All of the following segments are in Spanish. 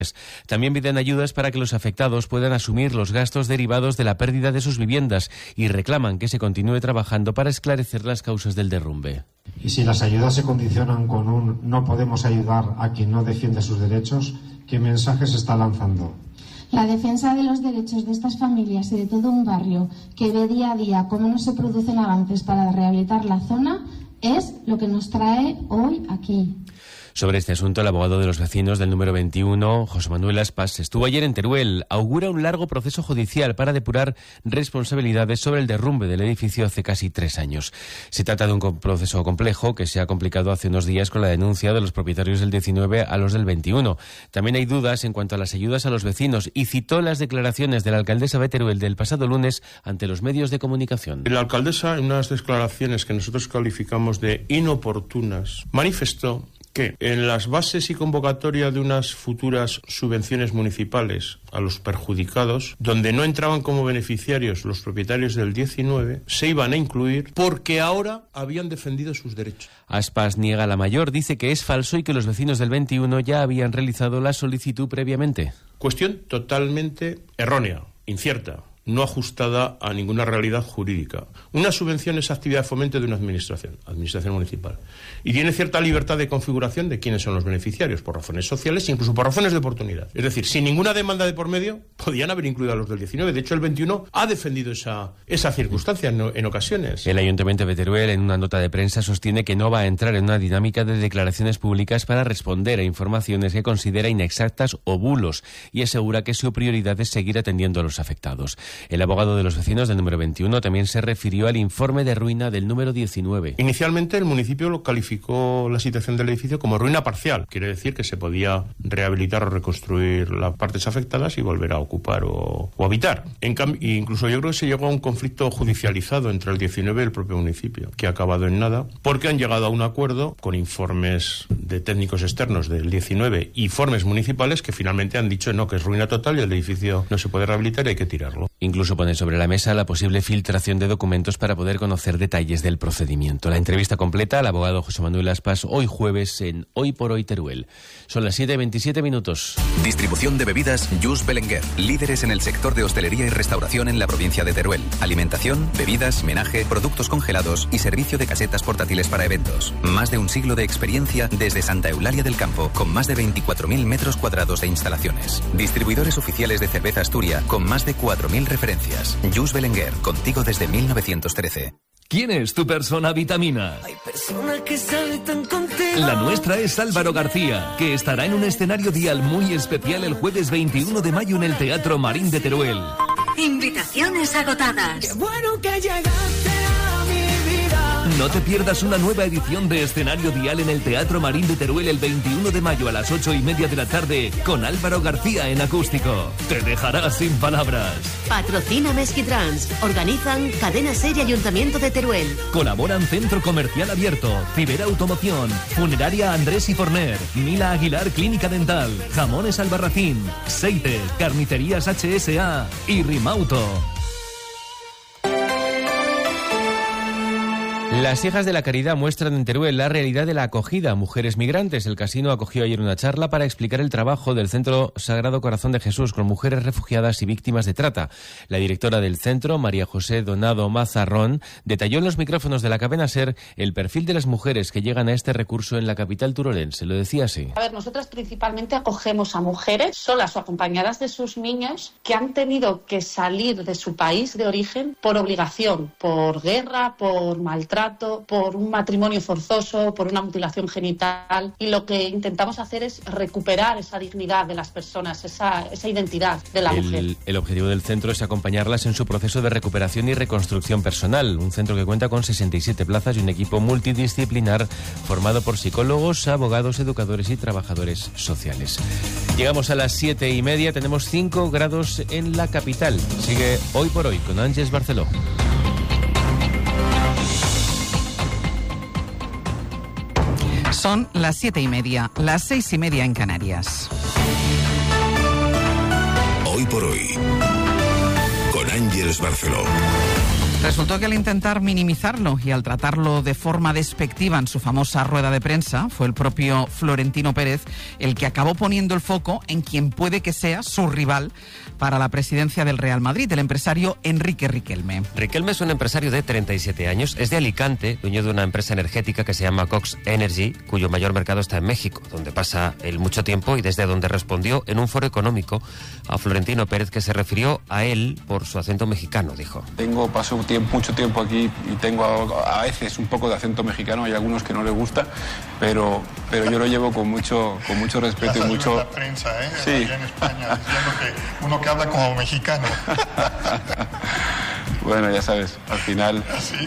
También piden ayudas para que los afectados puedan asumir los gastos derivados de la pérdida de sus viviendas y reclaman que se continúe trabajando para esclarecer las causas del derrumbe. Y si las ayudas se condicionan con un no podemos ayudar a quien no defiende sus derechos, ¿qué mensaje se está lanzando? La defensa de los derechos de estas familias y de todo un barrio que ve día a día cómo no se producen avances para rehabilitar la zona es lo que nos trae hoy aquí. Sobre este asunto, el abogado de los vecinos del número 21, José Manuel Aspas, estuvo ayer en Teruel. Augura un largo proceso judicial para depurar responsabilidades sobre el derrumbe del edificio hace casi 3 años. Se trata de un proceso complejo que se ha complicado hace unos días con la denuncia de los propietarios del 19 a los del 21. También hay dudas en cuanto a las ayudas a los vecinos y citó las declaraciones de la alcaldesa de Teruel del pasado lunes ante los medios de comunicación. La alcaldesa, en unas declaraciones que nosotros calificamos de inoportunas, manifestó que en las bases y convocatoria de unas futuras subvenciones municipales a los perjudicados, donde no entraban como beneficiarios los propietarios del 19, se iban a incluir porque ahora habían defendido sus derechos. Aspas niega la mayor, dice que es falso y que los vecinos del 21 ya habían realizado la solicitud previamente. Cuestión totalmente errónea, incierta, no ajustada a ninguna realidad jurídica. Una subvención es actividad de fomento de una administración municipal, y tiene cierta libertad de configuración de quiénes son los beneficiarios, por razones sociales e incluso por razones de oportunidad. Es decir, sin ninguna demanda de por medio, podían haber incluido a los del 19. De hecho, el 21 ha defendido esa circunstancia en ocasiones. El Ayuntamiento de Teruel, en una nota de prensa, sostiene que no va a entrar en una dinámica de declaraciones públicas para responder a informaciones que considera inexactas o bulos, y asegura que su prioridad es seguir atendiendo a los afectados. El abogado de los vecinos del número 21 también se refirió al informe de ruina del número 19. Inicialmente el municipio lo calificó la situación del edificio como ruina parcial. Quiere decir que se podía rehabilitar o reconstruir las partes afectadas y volver a ocupar o habitar. Incluso yo creo que se llegó a un conflicto judicializado entre el 19 y el propio municipio, que ha acabado en nada, porque han llegado a un acuerdo con informes de técnicos externos del 19 y informes municipales que finalmente han dicho no, que es ruina total y el edificio no se puede rehabilitar y hay que tirarlo. Incluso pone sobre la mesa la posible filtración de documentos para poder conocer detalles del procedimiento. La entrevista completa al abogado José Manuel Aspas hoy jueves en Hoy por Hoy Teruel. Son las 7:27. Distribución de bebidas Just Belenguer. Líderes en el sector de hostelería y restauración en la provincia de Teruel. Alimentación, bebidas, menaje, productos congelados y servicio de casetas portátiles para eventos. Más de un siglo de experiencia desde Santa Eulalia del Campo, con más de 24.000 metros cuadrados de instalaciones. Distribuidores oficiales de cerveza Asturia, con más de 4.000 referencias. Just Belenguer, contigo desde 1913. ¿Quién es tu persona vitamina? Hay personas que saltan contigo. La nuestra es Álvaro García, que estará en un escenario dial muy especial el jueves 21 de mayo en el Teatro Marín de Teruel. Invitaciones agotadas. Qué bueno que llegaste a mi vida. No te pierdas una nueva edición de Escenario Dial en el Teatro Marín de Teruel el 21 de mayo a las 8:30 de la tarde con Álvaro García en acústico. Te dejará sin palabras. Patrocina Mesquitrans. Organizan Cadena Ser y Ayuntamiento de Teruel. Colaboran Centro Comercial Abierto, Ciberautomoción, Funeraria Andrés y Forner, Mila Aguilar Clínica Dental, Jamones Albarracín, Seite, Carnicerías HSA y Rimauto. Las hijas de la caridad muestran en Teruel la realidad de la acogida a mujeres migrantes. El casino acogió ayer una charla para explicar el trabajo del Centro Sagrado Corazón de Jesús con mujeres refugiadas y víctimas de trata. La directora del centro, María José Donado Mazarrón, detalló en los micrófonos de la cadena SER el perfil de las mujeres que llegan a este recurso en la capital turolense. Lo decía así. A ver, nosotras principalmente acogemos a mujeres solas o acompañadas de sus niños que han tenido que salir de su país de origen por obligación, por guerra, por maltrato, por un matrimonio forzoso, por una mutilación genital, y lo que intentamos hacer es recuperar esa dignidad de las personas, esa identidad de la mujer. El objetivo del centro es acompañarlas en su proceso de recuperación y reconstrucción personal, un centro que cuenta con 67 plazas y un equipo multidisciplinar formado por psicólogos, abogados, educadores y trabajadores sociales. Llegamos a las 7:30, tenemos 5 grados en la capital. Sigue Hoy por Hoy con Ángeles Barceló. Son las 7:30, las 6:30 en Canarias. Hoy por Hoy, con Ángeles Barceló. Resultó que al intentar minimizarlo y al tratarlo de forma despectiva en su famosa rueda de prensa, fue el propio Florentino Pérez el que acabó poniendo el foco en quien puede que sea su rival para la presidencia del Real Madrid, el empresario Enrique Riquelme. Riquelme es un empresario de 37 años, es de Alicante, dueño de una empresa energética que se llama Cox Energy, cuyo mayor mercado está en México, donde pasa él mucho tiempo y desde donde respondió en un foro económico a Florentino Pérez, que se refirió a él por su acento mexicano, dijo. Paso mucho tiempo aquí y tengo a veces un poco de acento mexicano, hay algunos que no les gusta, pero yo lo llevo con mucho respeto y mucho... la prensa, sí. Allá en España, diciendo que uno que habla como mexicano. Bueno, ya sabes, al final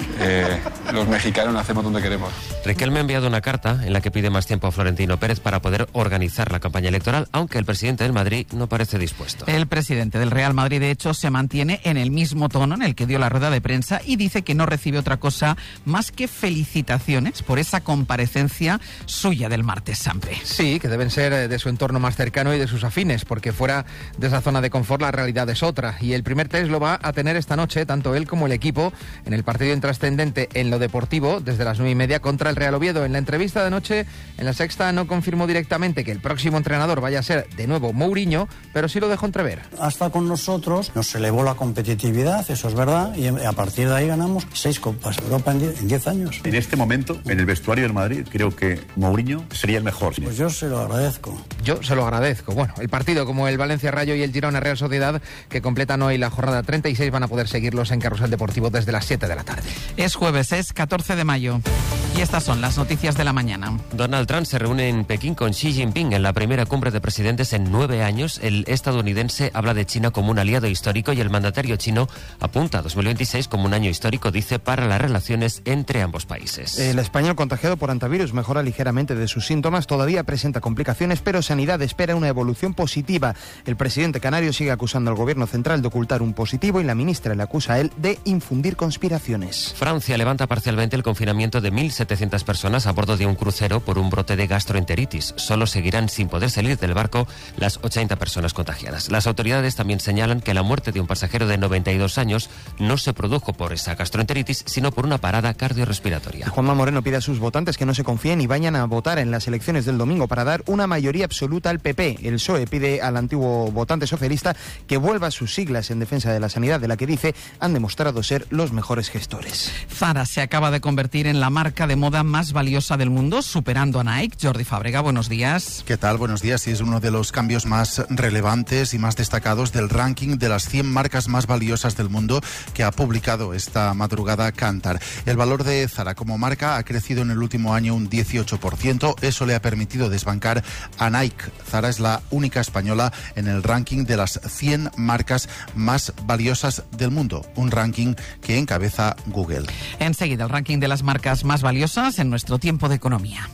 los mexicanos hacemos donde queremos. Riquelme ha enviado una carta en la que pide más tiempo a Florentino Pérez para poder organizar la campaña electoral, aunque el presidente del Madrid no parece dispuesto. El presidente del Real Madrid, de hecho, se mantiene en el mismo tono en el que dio la rueda de prensa y dice que no recibe otra cosa más que felicitaciones por esa comparecencia suya del martes santo. Sí, que deben ser de su entorno más cercano y de sus afines, porque fuera de esa zona de confort la realidad es otra. Y el primer test lo va a tener esta noche, tanto él como el equipo, en el partido intrascendente en lo deportivo, desde las 9:30 contra el Real Oviedo. En la entrevista de anoche, en La Sexta, no confirmó directamente que el próximo entrenador vaya a ser de nuevo Mourinho, pero sí lo dejó entrever. Hasta con nosotros nos elevó la competitividad, eso es verdad, y a partir de ahí ganamos 6 Copas Europa en 10 años. En este momento, en el vestuario del Madrid, creo que Mourinho sería el mejor. Pues yo se lo agradezco. Yo se lo agradezco. Bueno, el partido como el Valencia Rayo y el Girona Real Sociedad, que completan hoy la jornada 36, van a poder seguirlos en Carrusel Deportivo desde las 7 de la tarde. Es jueves, es 14 de mayo. Y estas son las noticias de la mañana. Donald Trump se reúne en Pekín con Xi Jinping en la primera cumbre de presidentes en 9 años. El estadounidense habla de China como un aliado histórico y el mandatario chino apunta a 2026 como un año histórico, dice, para las relaciones entre ambos países. El español contagiado por antivirus mejora ligeramente de sus síntomas, todavía presenta complicaciones, pero Sanidad espera una evolución positiva. El presidente canario sigue acusando al gobierno central de ocultar un positivo y la ministra le acusa a él de infundir conspiraciones. Francia levanta parcialmente el confinamiento de 1.700 personas a bordo de un crucero por un brote de gastroenteritis. Solo seguirán sin poder salir del barco las 80 personas contagiadas. Las autoridades también señalan que la muerte de un pasajero de 92 años no se produjo por esa gastroenteritis, sino por una parada cardiorrespiratoria. Juanma Moreno pide a sus votantes que no se confíen y vayan a votar en las elecciones del domingo para dar una mayoría absoluta al PP. El PSOE pide al antiguo votante socialista que vuelva a sus siglas en defensa de la sanidad, de la que dice han demostrado ser los mejores gestores. Zara se acaba de convertir en la marca de moda más valiosa del mundo, superando a Nike. Jordi Fábrega, buenos días. ¿Qué tal? Buenos días. Y es uno de los cambios más relevantes y más destacados del ranking de las 100 marcas más valiosas del mundo que ha publicado esta madrugada Kantar. El valor de Zara como marca ha crecido en el último año un 18%. Eso le ha permitido desbancar a Nike. Zara es la única española en el ranking de las 100 marcas más valiosas del mundo. Un ranking que encabeza Google. Enseguida el ranking de las marcas más valiosas en nuestro tiempo de economía.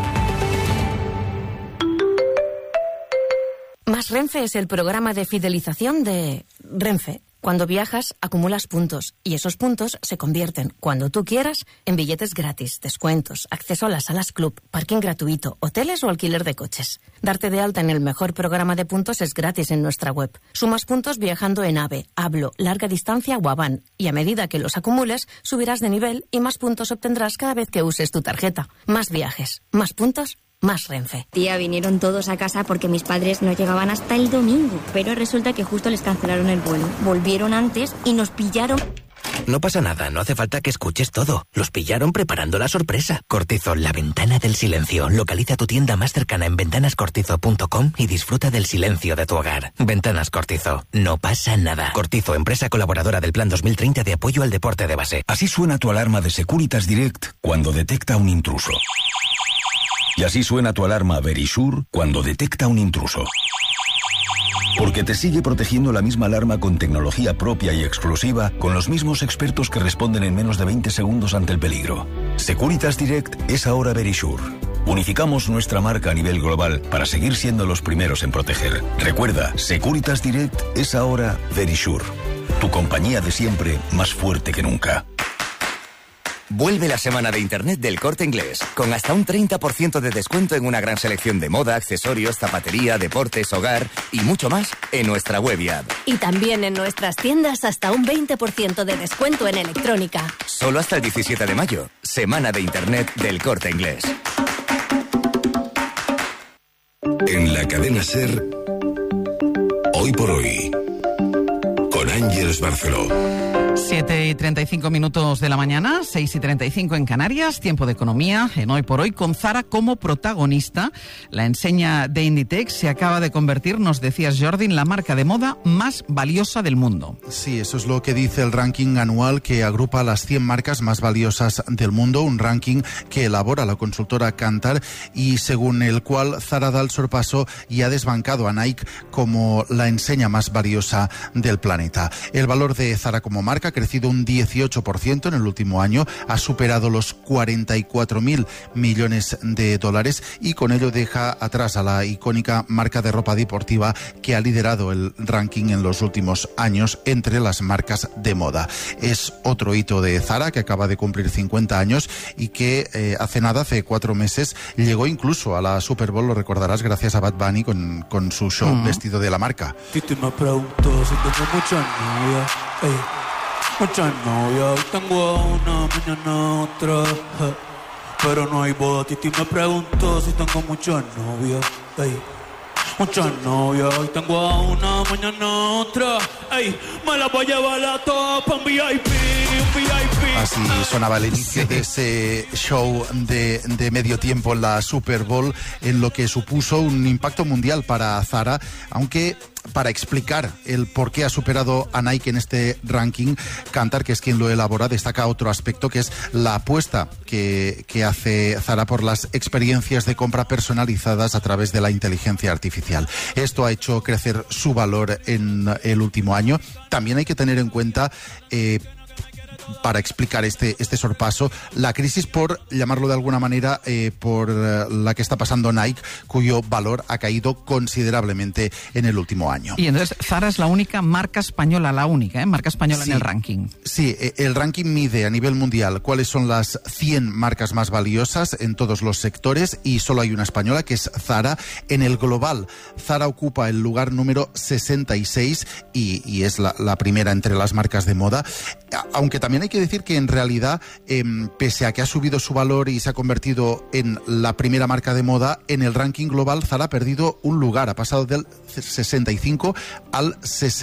Más Renfe es el programa de fidelización de Renfe. Cuando viajas, acumulas puntos y esos puntos se convierten, cuando tú quieras, en billetes gratis, descuentos, acceso a las salas club, parking gratuito, hoteles o alquiler de coches. Darte de alta en el mejor programa de puntos es gratis en nuestra web. Sumas puntos viajando en AVE, Hablo, Larga Distancia o Avan y a medida que los acumules, subirás de nivel y más puntos obtendrás cada vez que uses tu tarjeta. Más viajes, más puntos, más Renfe. Tía, vinieron todos a casa porque mis padres no llegaban hasta el domingo, pero resulta que justo les cancelaron el vuelo. Volvieron antes y nos pillaron. No pasa nada, no hace falta que escuches todo. Los pillaron preparando la sorpresa. Cortizo, la ventana del silencio. Localiza tu tienda más cercana en ventanascortizo.com y disfruta del silencio de tu hogar. Ventanas Cortizo, no pasa nada. Cortizo, empresa colaboradora del Plan 2030 de apoyo al deporte de base. Así suena tu alarma de Securitas Direct cuando detecta un intruso. Y así suena tu alarma Verisure cuando detecta un intruso. Porque te sigue protegiendo la misma alarma con tecnología propia y exclusiva, con los mismos expertos que responden en menos de 20 segundos ante el peligro. Securitas Direct es ahora Verisure. Unificamos nuestra marca a nivel global para seguir siendo los primeros en proteger. Recuerda, Securitas Direct es ahora Verisure. Tu compañía de siempre más fuerte que nunca. Vuelve la semana de Internet del Corte Inglés, con hasta un 30% de descuento en una gran selección de moda, accesorios, zapatería, deportes, hogar y mucho más en nuestra web y app. Y también en nuestras tiendas hasta un 20% de descuento en electrónica. Solo hasta el 17 de mayo, semana de Internet del Corte Inglés. En la cadena SER, Hoy por Hoy, con Ángeles Barceló. 7:35 de la mañana, 6:35 en Canarias, tiempo de economía, en Hoy por Hoy, con Zara como protagonista. La enseña de Inditex se acaba de convertir, nos decías Jordi, en la marca de moda más valiosa del mundo. Sí, eso es lo que dice el ranking anual que agrupa las 100 marcas más valiosas del mundo, un ranking que elabora la consultora Kantar y según el cual Zara da el sorpaso y ha desbancado a Nike como la enseña más valiosa del planeta. El valor de Zara como marca ha crecido un 18% en el último año, ha superado los 44.000 millones de dólares y con ello deja atrás a la icónica marca de ropa deportiva que ha liderado el ranking en los últimos años entre las marcas de moda. Es otro hito de Zara que acaba de cumplir 50 años y que hace 4 meses, llegó incluso a la Super Bowl, lo recordarás, gracias a Bad Bunny con su show vestido de la marca. Titi me preguntó si tengo muchas novias, muchas novias, hoy tengo una, mañana otra, pero no hay boda. Titi me preguntó si tengo muchas novias, muchas novias, hoy tengo a una, mañana otra, me la voy a llevar a todas pa' un VIP, un VIP. Así sonaba el inicio de ese show de medio tiempo en la Super Bowl, en lo que supuso un impacto mundial para Zara, aunque para explicar el por qué ha superado a Nike en este ranking, Kantar, que es quien lo elabora, destaca otro aspecto que es la apuesta que hace Zara por las experiencias de compra personalizadas a través de la inteligencia artificial. Esto ha hecho crecer su valor en el último año. También hay que tener en cuenta para explicar este sorpaso, la crisis, por llamarlo de alguna manera, por la que está pasando Nike, cuyo valor ha caído considerablemente en el último año. Y entonces Zara es la única marca española, marca española en el ranking. Sí, el ranking mide a nivel mundial cuáles son las 100 marcas más valiosas en todos los sectores y solo hay una española, que es Zara. En el global, Zara ocupa el lugar número 66 y es la primera entre las marcas de moda, aunque también hay que decir que en realidad, pese a que ha subido su valor y se ha convertido en la primera marca de moda, en el ranking global Zara ha perdido un lugar, ha pasado del 65 al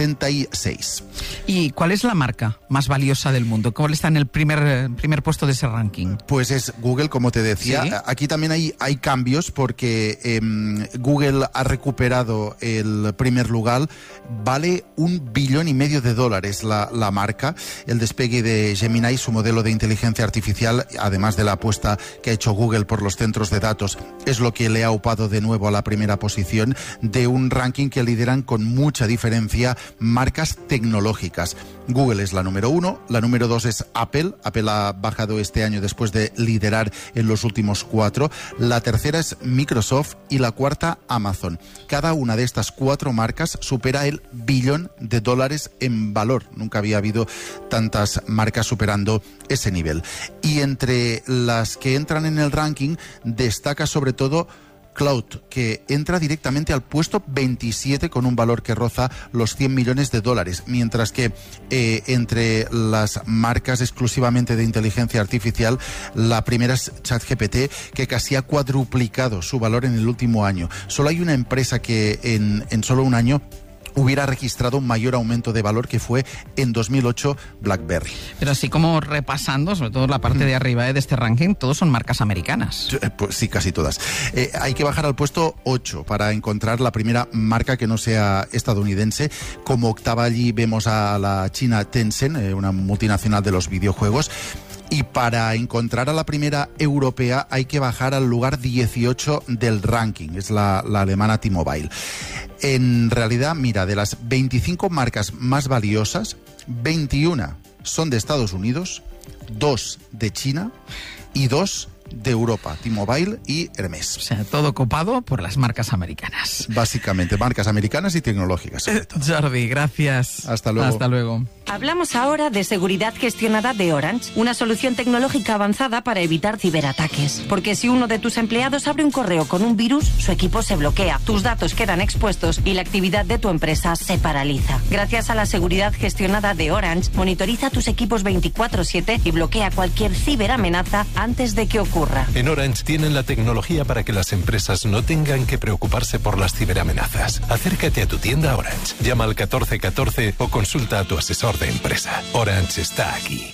66. ¿Y cuál es la marca más valiosa del mundo? ¿Cuál está en el primer puesto de ese ranking? Pues es Google, como te decía. ¿Sí? Aquí también hay cambios porque Google ha recuperado el primer lugar, vale $1,5 billion la marca. El despegue de Gemini, su modelo de inteligencia artificial, además de la apuesta que ha hecho Google por los centros de datos, es lo que le ha upado de nuevo a la primera posición de un ranking que lideran con mucha diferencia marcas tecnológicas. Google es la número 1, la número 2 es Apple. Apple ha bajado este año después de liderar en los últimos 4. La tercera es Microsoft y la cuarta Amazon. Cada una de estas 4 marcas supera el $1 billón en valor. Nunca había habido tantas marcas superando ese nivel. Y entre las que entran en el ranking destaca sobre todo Cloud, que entra directamente al puesto 27 con un valor que roza los $100 millones, mientras que entre las marcas exclusivamente de inteligencia artificial, la primera es ChatGPT, que casi ha cuadruplicado su valor en el último año. Solo hay una empresa que en solo un año hubiera registrado un mayor aumento de valor, que fue en 2008 BlackBerry. Pero así como repasando, sobre todo la parte de arriba de este ranking, todos son marcas americanas. Pues sí, casi todas. Hay que bajar al puesto 8 para encontrar la primera marca que no sea estadounidense. Como octava allí vemos a la china Tencent, una multinacional de los videojuegos. Y para encontrar a la primera europea hay que bajar al lugar 18 del ranking, es la alemana T-Mobile. En realidad, mira, de las 25 marcas más valiosas, 21 son de Estados Unidos, 2 de China y 2 de Europa, T-Mobile y Hermes. O sea, todo copado por las marcas americanas. Básicamente, marcas americanas y tecnológicas. Jordi, gracias. Hasta luego. Hasta luego. Hablamos ahora de seguridad gestionada de Orange, una solución tecnológica avanzada para evitar ciberataques. Porque si uno de tus empleados abre un correo con un virus, su equipo se bloquea, tus datos quedan expuestos y la actividad de tu empresa se paraliza. Gracias a la seguridad gestionada de Orange, monitoriza tus equipos 24/7 y bloquea cualquier ciberamenaza antes de que ocurra. En Orange tienen la tecnología para que las empresas no tengan que preocuparse por las ciberamenazas. Acércate a tu tienda Orange, llama al 1414 o consulta a tu asesor de empresa. Orange está aquí.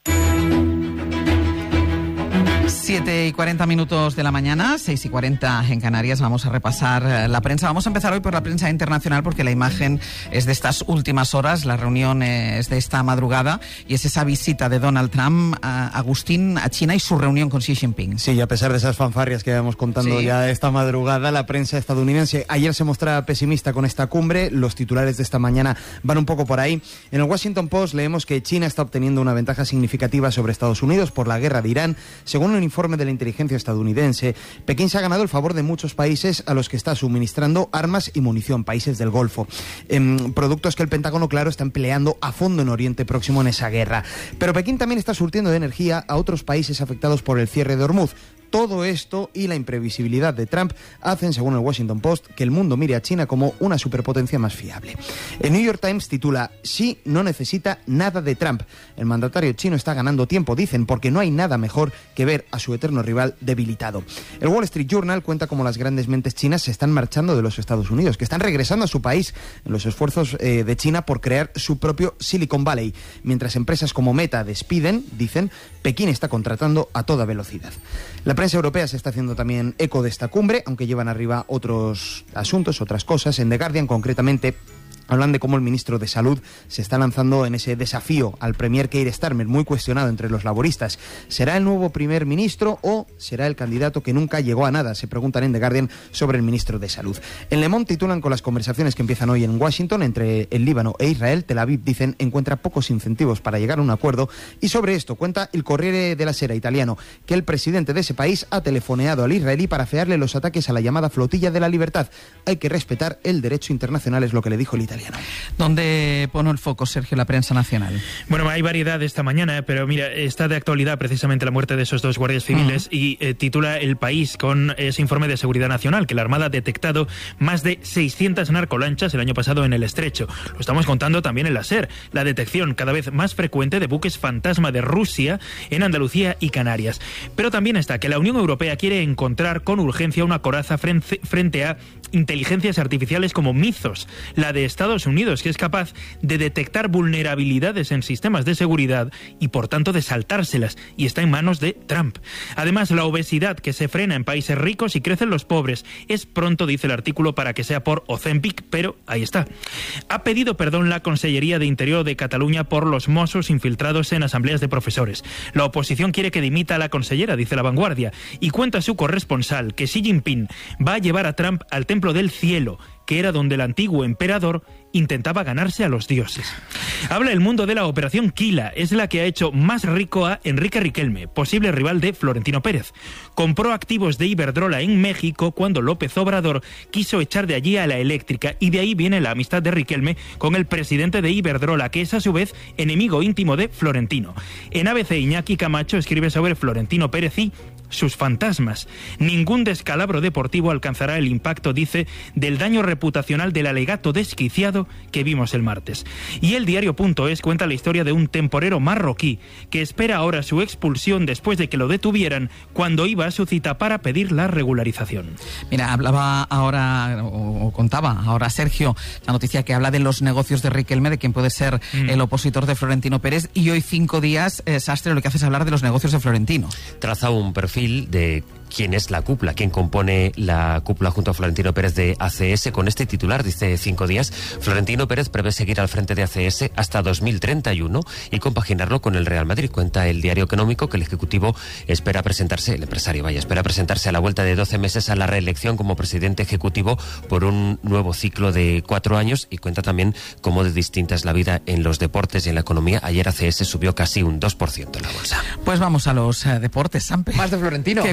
7:40 de la mañana, 6:40 en Canarias. Vamos a repasar la prensa. Vamos a empezar hoy por la prensa internacional porque la imagen es de estas últimas horas, la reunión es de esta madrugada y es esa visita de Donald Trump, Agustín, a China y su reunión con Xi Jinping. Sí, y a pesar de esas fanfarrias que íbamos contando ya esta madrugada, la prensa estadounidense ayer se mostraba pesimista con esta cumbre. Los titulares de esta mañana van un poco por ahí. En el Washington Post leemos que China está obteniendo una ventaja significativa sobre Estados Unidos por la guerra de Irán. Según un informe de la inteligencia estadounidense, Pekín se ha ganado el favor de muchos países a los que está suministrando armas y munición, países del Golfo. Productos que el Pentágono, claro, está empleando a fondo en Oriente Próximo en esa guerra. Pero Pekín también está surtiendo de energía a otros países afectados por el cierre de Hormuz. Todo esto y la imprevisibilidad de Trump hacen, según el Washington Post, que el mundo mire a China como una superpotencia más fiable. El New York Times titula: Xi no necesita nada de Trump. El mandatario chino está ganando tiempo, dicen, porque no hay nada mejor que ver a su eterno rival debilitado. El Wall Street Journal cuenta cómo las grandes mentes chinas se están marchando de los Estados Unidos, que están regresando a su país en los esfuerzos de China por crear su propio Silicon Valley. Mientras empresas como Meta despiden, dicen, Pekín está contratando a toda velocidad. La prensa europea se está haciendo también eco de esta cumbre, aunque llevan arriba otros asuntos, otras cosas. En The Guardian, concretamente, hablan de cómo el ministro de Salud se está lanzando en ese desafío al premier Keir Starmer, muy cuestionado entre los laboristas. ¿Será el nuevo primer ministro o será el candidato que nunca llegó a nada? Se preguntan en The Guardian sobre el ministro de Salud. En Le Monde titulan con las conversaciones que empiezan hoy en Washington entre el Líbano e Israel. Tel Aviv, dicen, encuentra pocos incentivos para llegar a un acuerdo. Y sobre esto cuenta el Corriere della Sera italiano que el presidente de ese país ha telefoneado al israelí para afearle los ataques a la llamada Flotilla de la Libertad. Hay que respetar el derecho internacional, es lo que le dijo el italiano. ¿Dónde pone el foco, Sergio, la prensa nacional? Bueno, hay variedad esta mañana, pero mira, está de actualidad precisamente la muerte de esos dos guardias civiles y titula El País con ese informe de seguridad nacional que la Armada ha detectado más de 600 narcolanchas el año pasado en el Estrecho. Lo estamos contando también en la SER, la detección cada vez más frecuente de buques fantasma de Rusia en Andalucía y Canarias. Pero también está que la Unión Europea quiere encontrar con urgencia una coraza frente a inteligencias artificiales como Mythos, la de Estados Unidos, que es capaz de detectar vulnerabilidades en sistemas de seguridad y por tanto de saltárselas, y está en manos de Trump. Además, la obesidad que se frena en países ricos y crecen los pobres. Es pronto, dice el artículo, para que sea por Ozempic, pero ahí está. Ha pedido perdón la Consellería de Interior de Cataluña por los Mossos infiltrados en asambleas de profesores. La oposición quiere que dimita a la consellera, dice La Vanguardia, y cuenta su corresponsal que Xi Jinping va a llevar a Trump al Templo del Cielo, que era donde el antiguo emperador intentaba ganarse a los dioses. Habla El Mundo de la Operación Quila, es la que ha hecho más rico a Enrique Riquelme, posible rival de Florentino Pérez. Compró activos de Iberdrola en México cuando López Obrador quiso echar de allí a la eléctrica, y de ahí viene la amistad de Riquelme con el presidente de Iberdrola, que es a su vez enemigo íntimo de Florentino. En ABC, Iñaki Camacho escribe sobre Florentino Pérez y sus fantasmas. Ningún descalabro deportivo alcanzará el impacto, dice, del daño reputacional del alegato desquiciado que vimos el martes. Y el diario.es cuenta la historia de un temporero marroquí que espera ahora su expulsión después de que lo detuvieran cuando iba a su cita para pedir la regularización. Mira, hablaba ahora, o contaba ahora Sergio, la noticia que habla de los negocios de Riquelme, de quien puede ser el opositor de Florentino Pérez, y hoy 5 días, Sastre, lo que hace es hablar de los negocios de Florentino. Traza un perfil de quién es la cúpula, quién compone la cúpula junto a Florentino Pérez de ACS. Con este titular, dice 5 días, Florentino Pérez prevé seguir al frente de ACS hasta 2031 y compaginarlo con el Real Madrid. Cuenta el Diario Económico que el Ejecutivo espera presentarse, el empresario espera presentarse a la vuelta de 12 meses a la reelección como presidente ejecutivo por un nuevo ciclo de 4 años, y cuenta también cómo de distinta es la vida en los deportes y en la economía. Ayer ACS subió casi un 2% en la bolsa. Pues vamos a los deportes, Sampe. Más de Florentino. ¿Qué cuenta la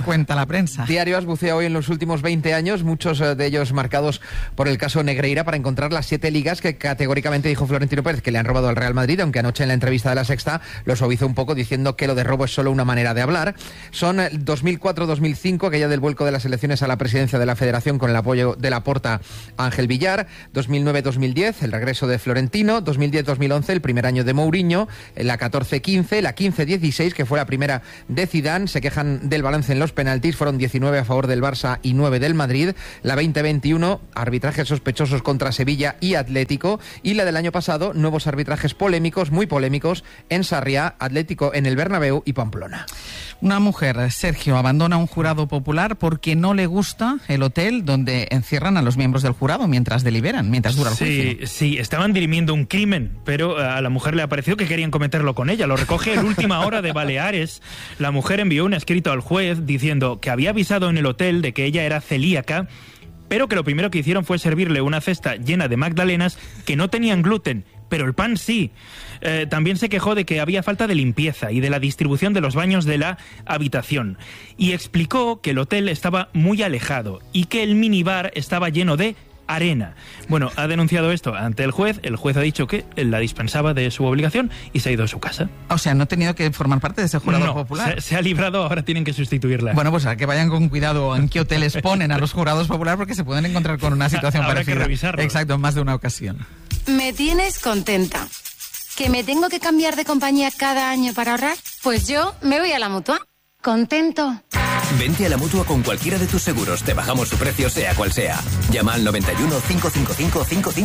prensa. Diario As bucea hoy en los últimos 20 años, muchos de ellos marcados por el caso Negreira, para encontrar las 7 ligas que categóricamente dijo Florentino Pérez que le han robado al Real Madrid, aunque anoche en la entrevista de La Sexta lo suavizó un poco diciendo que lo de robo es solo una manera de hablar. Son 2004-2005, aquella del vuelco de las elecciones a la presidencia de la Federación con el apoyo de Laporta a Ángel Villar, 2009-2010, el regreso de Florentino, 2010-2011, el primer año de Mourinho, la 14-15, la 15-16, que fue la primera de Zidane. Se quejan del balance en los penaltis, fueron 19 a favor del Barça y 9 del Madrid. La 20-21, arbitrajes sospechosos contra Sevilla y Atlético. Y la del año pasado, nuevos arbitrajes polémicos, muy polémicos, en Sarriá, Atlético en el Bernabéu y Pamplona. Una mujer, Sergio, abandona un jurado popular porque no le gusta el hotel donde encierran a los miembros del jurado mientras deliberan, mientras dura el juicio. Sí, estaban dirimiendo un crimen, pero a la mujer le ha parecido que querían cometerlo con ella. Lo recoge el Última Hora de Baleares. La mujer envió un escrito al juez diciendo que había avisado en el hotel de que ella era celíaca, pero que lo primero que hicieron fue servirle una cesta llena de magdalenas que no tenían gluten, pero el pan sí. También se quejó de que había falta de limpieza y de la distribución de los baños de la habitación. Y explicó que el hotel estaba muy alejado y que el minibar estaba lleno de arena. Bueno, ha denunciado esto ante el juez ha dicho que la dispensaba de su obligación y se ha ido a su casa. O sea, no ha tenido que formar parte de ese jurado popular. Se ha librado, ahora tienen que sustituirla. Bueno, pues a que vayan con cuidado en qué hoteles ponen a los jurados populares, porque se pueden encontrar con una situación Habrá parecida. Que revisarlo. Exacto, en más de una ocasión. Me tienes contenta. ¿Que me tengo que cambiar de compañía cada año para ahorrar? Pues yo me voy a la Mutua. ¿Contento? Vente a la Mutua con cualquiera de tus seguros. Te bajamos su precio, sea cual sea. Llama al 91 555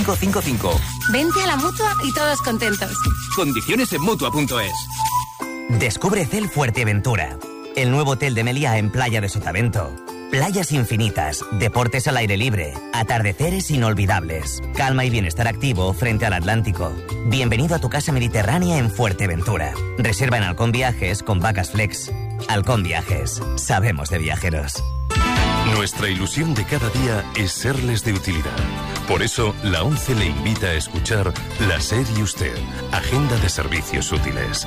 5555. Vente a la Mutua y todos contentos. Condiciones en Mutua.es. Descubre Cel Fuerteventura, el nuevo hotel de Meliá en Playa de Sotavento. Playas infinitas, deportes al aire libre, atardeceres inolvidables, calma y bienestar activo frente al Atlántico. Bienvenido a tu casa mediterránea en Fuerteventura. Reserva en Halcón Viajes con Vacas Flex. Halcón Viajes, sabemos de viajeros. Nuestra ilusión de cada día es serles de utilidad. Por eso, la ONCE le invita a escuchar La SER y Usted, Agenda de Servicios Útiles.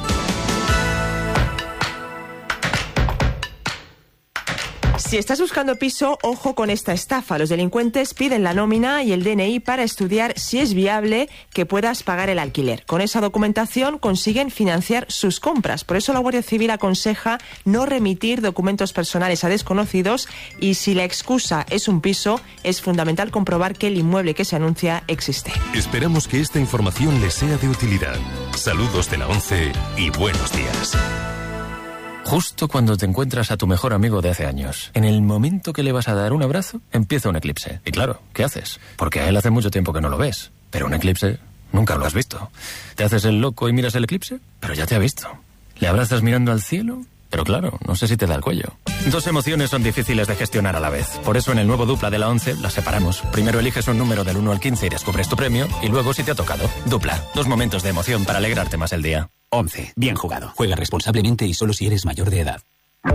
Si estás buscando piso, ojo con esta estafa. Los delincuentes piden la nómina y el DNI para estudiar si es viable que puedas pagar el alquiler. Con esa documentación consiguen financiar sus compras. Por eso la Guardia Civil aconseja no remitir documentos personales a desconocidos y si la excusa es un piso, es fundamental comprobar que el inmueble que se anuncia existe. Esperamos que esta información les sea de utilidad. Saludos de la ONCE y buenos días. Justo cuando te encuentras a tu mejor amigo de hace años, en el momento que le vas a dar un abrazo, empieza un eclipse. Y claro, ¿qué haces? Porque a él hace mucho tiempo que no lo ves. Pero un eclipse nunca lo has visto. ¿Te haces el loco y miras el eclipse? Pero ya te ha visto. ¿Le abrazas mirando al cielo? Pero claro, no sé si te da el cuello. Dos emociones son difíciles de gestionar a la vez. Por eso en el nuevo Dupla de la ONCE las separamos. Primero eliges un número del 1 al 15 y descubres tu premio. Y luego si te ha tocado. Dupla. Dos momentos de emoción para alegrarte más el día. ONCE. Bien jugado. Juega responsablemente y solo si eres mayor de edad.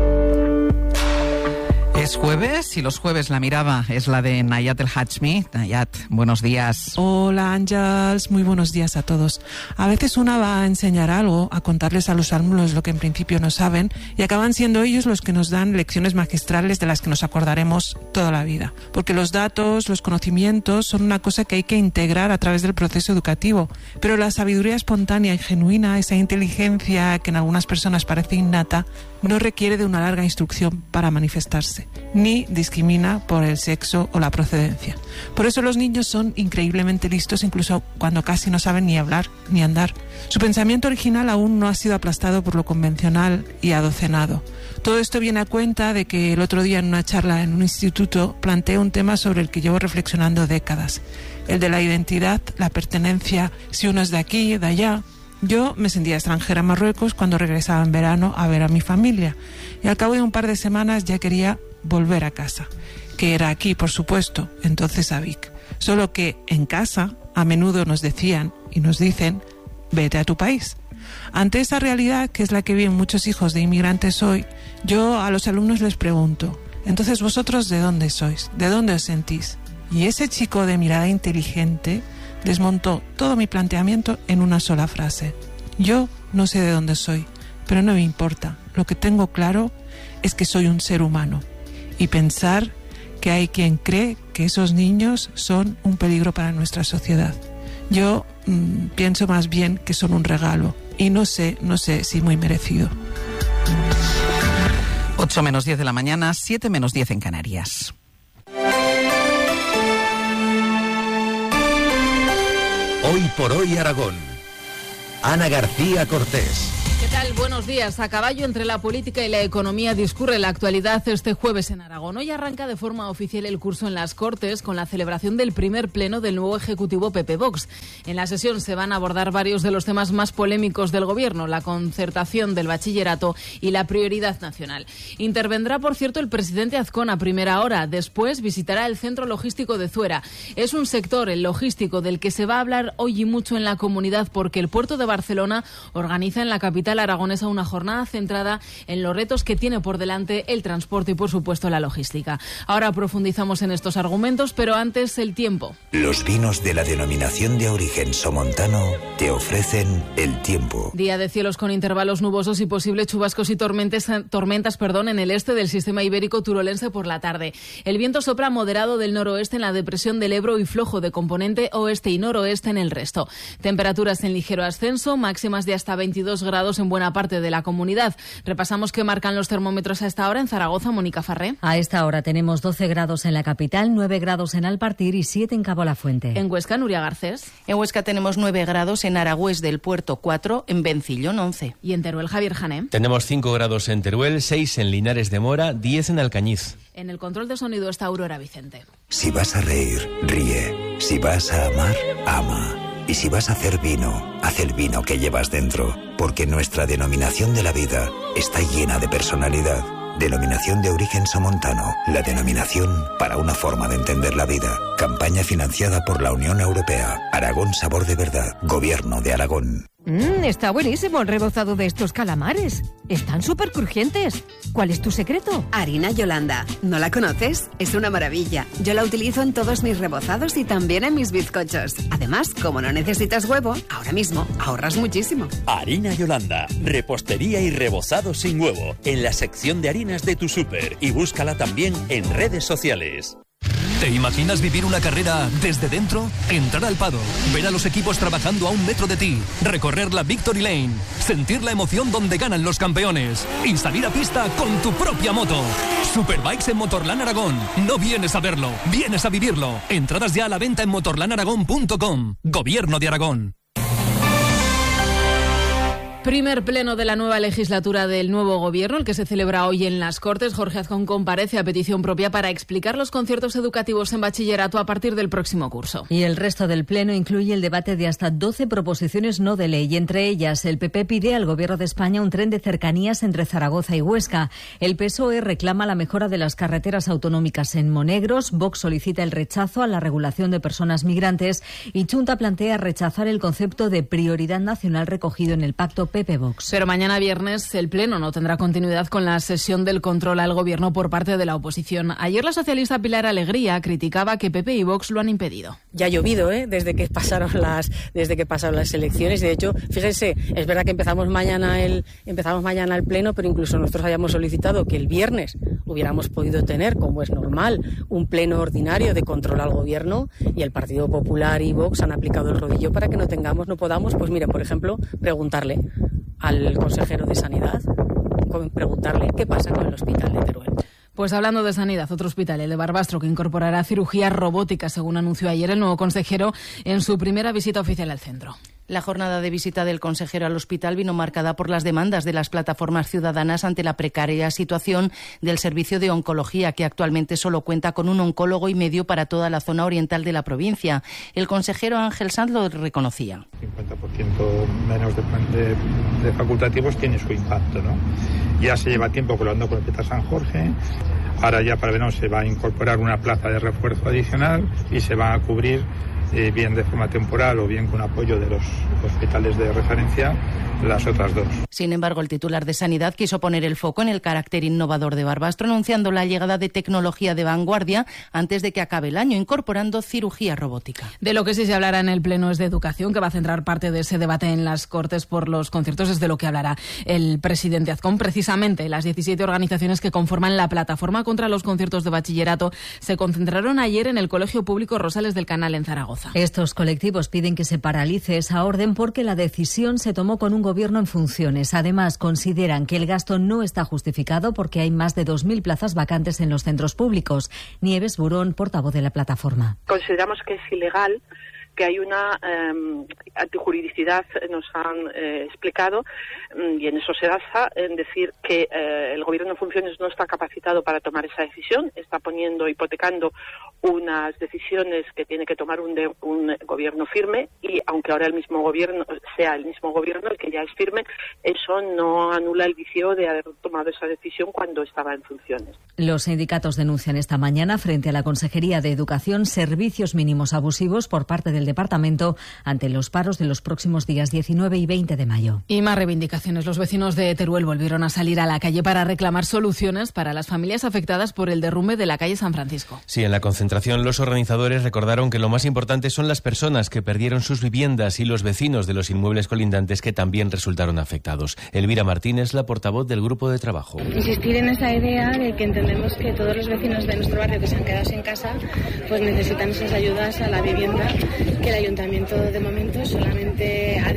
Es jueves y los jueves la mirada es la de Nayat El Hachmi. Nayat, buenos días. Hola Ángels, muy buenos días a todos. A veces una va a enseñar algo, a contarles a los alumnos lo que en principio no saben y acaban siendo ellos los que nos dan lecciones magistrales de las que nos acordaremos toda la vida. Porque los datos, los conocimientos son una cosa que hay que integrar a través del proceso educativo. Pero la sabiduría espontánea y genuina, esa inteligencia que en algunas personas parece innata, no requiere de una larga instrucción para manifestarse, ni discrimina por el sexo o la procedencia. Por eso los niños son increíblemente listos incluso cuando casi no saben ni hablar ni andar. Su pensamiento original aún no ha sido aplastado por lo convencional y adocenado. Todo esto viene a cuenta de que el otro día en una charla en un instituto planteé un tema sobre el que llevo reflexionando décadas, el de la identidad, la pertenencia, si uno es de aquí, de allá. Yo me sentía extranjera en Marruecos cuando regresaba en verano a ver a mi familia y al cabo de un par de semanas ya quería volver a casa, que era aquí, por supuesto, entonces a Vic. Solo que en casa a menudo nos decían y nos dicen, vete a tu país. Ante esa realidad, que es la que viven muchos hijos de inmigrantes hoy, yo a los alumnos les pregunto, entonces vosotros ¿de dónde sois? ¿De dónde os sentís? Y ese chico de mirada inteligente desmontó todo mi planteamiento en una sola frase. Yo no sé de dónde soy, pero no me importa. Lo que tengo claro es que soy un ser humano y pensar que hay quien cree que esos niños son un peligro para nuestra sociedad. Yo pienso más bien que son un regalo y no sé si muy merecido. 8 menos 10 de la mañana, 7 menos 10 en Canarias. Hoy por hoy Aragón. Ana García Cortés. ¿Qué tal? Buenos días. A caballo entre la política y la economía discurre la actualidad este jueves en Aragón. Hoy arranca de forma oficial el curso en las Cortes con la celebración del primer pleno del nuevo Ejecutivo PP-Vox. En la sesión se van a abordar varios de los temas más polémicos del Gobierno, la concertación del bachillerato y la prioridad nacional. Intervendrá, por cierto, el presidente Azcón a primera hora. Después visitará el centro logístico de Zuera. Es un sector, el logístico, del que se va a hablar hoy y mucho en la comunidad porque el puerto de Barcelona organiza en la capital aragonesa una jornada centrada en los retos que tiene por delante el transporte y, por supuesto, la logística. Ahora profundizamos en estos argumentos, pero antes el tiempo. Los vinos de la denominación de origen somontano te ofrecen el tiempo. Día de cielos con intervalos nubosos y posibles chubascos y tormentas en el este del sistema ibérico turolense por la tarde. El viento sopla moderado del noroeste en la depresión del Ebro y flojo de componente oeste y noroeste en el resto. Temperaturas en ligero ascenso, máximas de hasta 22 grados en buena parte de la comunidad. Repasamos qué marcan los termómetros a esta hora en Zaragoza. Mónica Farré. A esta hora tenemos 12 grados en la capital, 9 grados en Alpartir y 7 en Cabo La Fuente. En Huesca, Nuria Garcés. En Huesca tenemos 9 grados, en Aragüés del Puerto 4, en Bencillón 11. Y en Teruel, Javier Jané. Tenemos 5 grados en Teruel, 6 en Linares de Mora, 10 en Alcañiz. En el control de sonido está Aurora Vicente. Si vas a reír, ríe. Si vas a amar, ama. Y si vas a hacer vino, haz el vino que llevas dentro, porque nuestra denominación de la vida está llena de personalidad. Denominación de origen somontano, la denominación para una forma de entender la vida. Campaña financiada por la Unión Europea. Aragón Sabor de Verdad. Gobierno de Aragón. Está buenísimo el rebozado de estos calamares. Están súper crujientes. ¿Cuál es tu secreto? Harina Yolanda. ¿No la conoces? Es una maravilla. Yo la utilizo en todos mis rebozados y también en mis bizcochos. Además, como no necesitas huevo, ahora mismo ahorras muchísimo. Harina Yolanda. Repostería y rebozado sin huevo. En la sección de harinas de tu súper. Y búscala también en redes sociales. ¿Te imaginas vivir una carrera desde dentro? Entrar al paddock, ver a los equipos trabajando a 1 metro de ti, recorrer la Victory Lane, sentir la emoción donde ganan los campeones y salir a pista con tu propia moto. Superbikes en Motorland Aragón. No vienes a verlo, vienes a vivirlo. Entradas ya a la venta en motorlandaragón.com. Gobierno de Aragón. Primer pleno de la nueva legislatura del nuevo gobierno, el que se celebra hoy en las Cortes. Jorge Azcón comparece a petición propia para explicar los conciertos educativos en bachillerato a partir del próximo curso. Y el resto del pleno incluye el debate de hasta 12 proposiciones no de ley. Y entre ellas, el PP pide al Gobierno de España un tren de cercanías entre Zaragoza y Huesca. El PSOE reclama la mejora de las carreteras autonómicas en Monegros. Vox solicita el rechazo a la regulación de personas migrantes. Y Chunta plantea rechazar el concepto de prioridad nacional recogido en el pacto PP-Vox. Pero mañana viernes el Pleno no tendrá continuidad con la sesión del control al Gobierno por parte de la oposición. Ayer la socialista Pilar Alegría criticaba que PP y Vox lo han impedido. Ya ha llovido, desde que pasaron las elecciones. De hecho, fíjense, es verdad que empezamos mañana el Pleno, pero incluso nosotros habíamos solicitado que el viernes hubiéramos podido tener, como es normal, un Pleno ordinario de control al Gobierno, y el Partido Popular y Vox han aplicado el rodillo para que no podamos, pues miren, por ejemplo, preguntarle al consejero de Sanidad, preguntarle qué pasa con el hospital de Teruel. Pues hablando de sanidad, otro hospital, el de Barbastro, que incorporará cirugía robótica, según anunció ayer el nuevo consejero en su primera visita oficial al centro. La jornada de visita del consejero al hospital vino marcada por las demandas de las plataformas ciudadanas ante la precaria situación del servicio de oncología, que actualmente solo cuenta con un oncólogo y medio para toda la zona oriental de la provincia. El consejero Ángel Sanz lo reconocía. 50% menos de facultativos tiene su impacto, ¿no? Ya se lleva tiempo colaborando con el Hospital San Jorge. Ahora ya para verano se va a incorporar una plaza de refuerzo adicional y se va a cubrir bien de forma temporal o bien con apoyo de los hospitales de referencia, las otras dos. Sin embargo, el titular de Sanidad quiso poner el foco en el carácter innovador de Barbastro, anunciando la llegada de tecnología de vanguardia antes de que acabe el año, incorporando cirugía robótica. De lo que sí se hablará en el Pleno es de Educación, que va a centrar parte de ese debate en las Cortes por los conciertos. Es de lo que hablará el presidente Azcón. Precisamente, las 17 organizaciones que conforman la plataforma contra los conciertos de bachillerato se concentraron ayer en el Colegio Público Rosales del Canal en Zaragoza. Estos colectivos piden que se paralice esa orden porque la decisión se tomó con un gobierno en funciones. Además, consideran que el gasto no está justificado porque hay más de 2.000 plazas vacantes en los centros públicos. Nieves Burón, portavoz de la plataforma. Consideramos que es ilegal, que hay una antijuridicidad, nos han explicado, y en eso se basa en decir que el gobierno en funciones no está capacitado para tomar esa decisión, está hipotecando unas decisiones que tiene que tomar un gobierno firme, y aunque ahora el mismo gobierno sea el mismo gobierno el que ya es firme, eso no anula el vicio de haber tomado esa decisión cuando estaba en funciones. Los sindicatos denuncian esta mañana frente a la Consejería de Educación servicios mínimos abusivos por parte del departamento ante los paros de los próximos días 19 y 20 de mayo. Y más reivindicaciones. Los vecinos de Teruel volvieron a salir a la calle para reclamar soluciones para las familias afectadas por el derrumbe de la calle San Francisco. Sí, en la concentración los organizadores recordaron que lo más importante son las personas que perdieron sus viviendas y los vecinos de los inmuebles colindantes que también resultaron afectados. Elvira Martínez, la portavoz del grupo de trabajo. Insistir en esa idea de que entendemos que todos los vecinos de nuestro barrio que se han quedado sin casa pues necesitan esas ayudas a la vivienda, que el ayuntamiento de momento solamente ha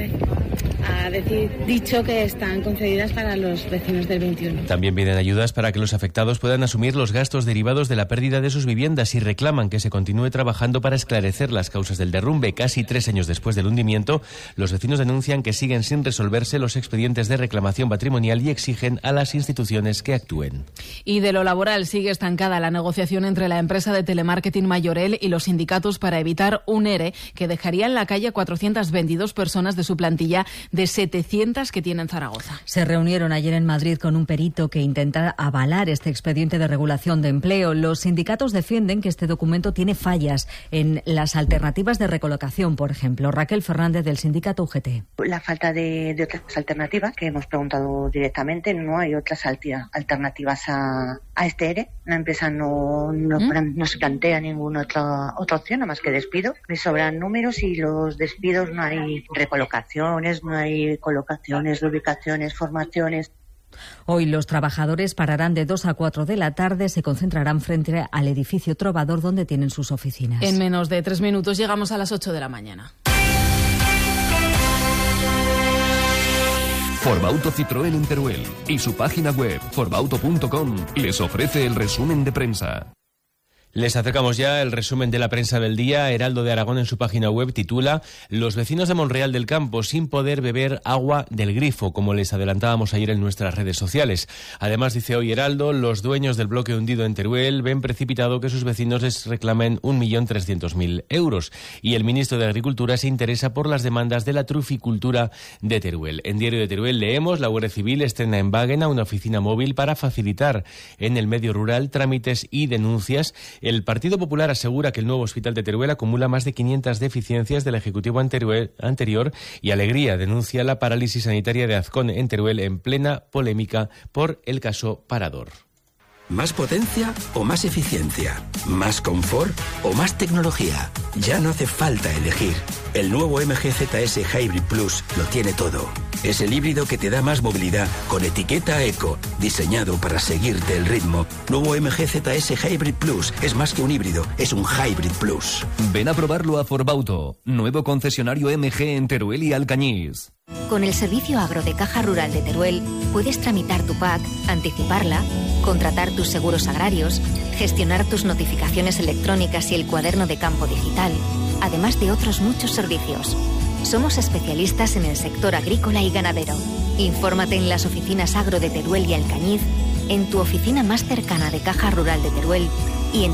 dicho que están concedidas para los vecinos del 21. También piden ayudas para que los afectados puedan asumir los gastos derivados de la pérdida de sus viviendas y reclaman que se continúe trabajando para esclarecer las causas del derrumbe. Casi 3 años después del hundimiento, los vecinos denuncian que siguen sin resolverse los expedientes de reclamación patrimonial y exigen a las instituciones que actúen. Y de lo laboral sigue estancada la negociación entre la empresa de telemarketing Mayorel y los sindicatos para evitar un ERE que dejaría en la calle a 422 personas de su plantilla de 700 que tiene en Zaragoza. Se reunieron ayer en Madrid con un perito que intenta avalar este expediente de regulación de empleo. Los sindicatos defienden que este documento tiene fallas en las alternativas de recolocación, por ejemplo. Raquel Fernández, del sindicato UGT. La falta de otras alternativas, que hemos preguntado directamente, no hay otras alternativas a este ERE. La empresa no se plantea ninguna otra opción, nada más que despido. Le sobran números y los despidos no hay recolocaciones, no hay colocaciones, ubicaciones, formaciones. Hoy los trabajadores pararán de 2 a 4 de la tarde, se concentrarán frente al edificio Trovador donde tienen sus oficinas. En menos de 3 minutos llegamos a las 8 de la mañana. Forbauto Citroën en Teruel y su página web forbauto.com les ofrece el resumen de prensa. Les acercamos ya el resumen de la prensa del día. Heraldo de Aragón en su página web titula «Los vecinos de Monreal del Campo sin poder beber agua del grifo», como les adelantábamos ayer en nuestras redes sociales. Además, dice hoy Heraldo, los dueños del bloque hundido en Teruel ven precipitado que sus vecinos les reclamen 1.300.000 euros. Y el ministro de Agricultura se interesa por las demandas de la truficultura de Teruel. En Diario de Teruel leemos, la Guardia Civil estrena en Báguena una oficina móvil para facilitar en el medio rural trámites y denuncias. El Partido Popular asegura que el nuevo hospital de Teruel acumula más de 500 deficiencias del Ejecutivo anterior y Alegría denuncia la parálisis sanitaria de Azcón en Teruel en plena polémica por el caso Parador. ¿Más potencia o más eficiencia? ¿Más confort o más tecnología? Ya no hace falta elegir. El nuevo MG ZS Hybrid Plus lo tiene todo. Es el híbrido que te da más movilidad con etiqueta eco, diseñado para seguirte el ritmo. Nuevo MG ZS Hybrid Plus es más que un híbrido, es un Hybrid Plus. Ven a probarlo a Forbauto, nuevo concesionario MG en Teruel y Alcañiz. Con el Servicio Agro de Caja Rural de Teruel puedes tramitar tu PAC, anticiparla, contratar tus seguros agrarios, gestionar tus notificaciones electrónicas y el cuaderno de campo digital, además de otros muchos servicios. Somos especialistas en el sector agrícola y ganadero. Infórmate en las oficinas Agro de Teruel y Alcañiz, en tu oficina más cercana de Caja Rural de Teruel y en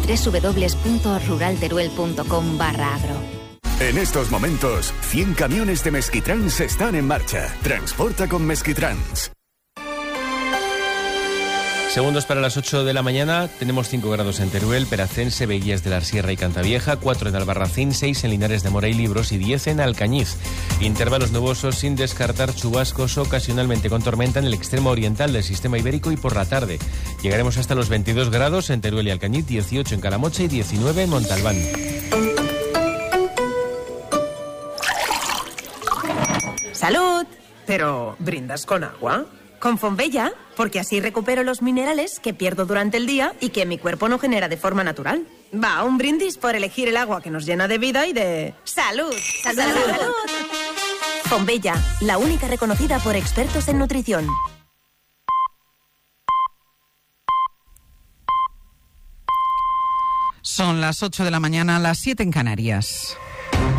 www.ruralteruel.com/agro. En estos momentos, 100 camiones de Mesquitrans están en marcha. Transporta con Mesquitrans. Segundos para las 8 de la mañana, tenemos 5 grados en Teruel, Peracense, Veguías de la Sierra y Cantavieja, 4 en Albarracín, 6 en Linares de Mora y Libros y 10 en Alcañiz. Intervalos nubosos sin descartar chubascos ocasionalmente con tormenta en el extremo oriental del sistema ibérico y por la tarde. Llegaremos hasta los 22 grados en Teruel y Alcañiz, 18 en Calamocha y 19 en Montalbán. ¡Salud! Pero, ¿brindas con agua? Con Fonbella, porque así recupero los minerales que pierdo durante el día y que mi cuerpo no genera de forma natural. Va, un brindis por elegir el agua que nos llena de vida y de... ¡Salud! ¡Salud! ¡Salud! Fonbella, la única reconocida por expertos en nutrición. Son las 8 de la mañana, las 7 en Canarias.